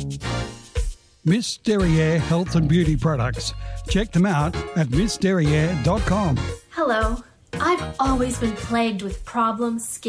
Miss Derriere Health and Beauty Products. Check them out at missderriere.com. Hello. I've always been plagued with problem skin.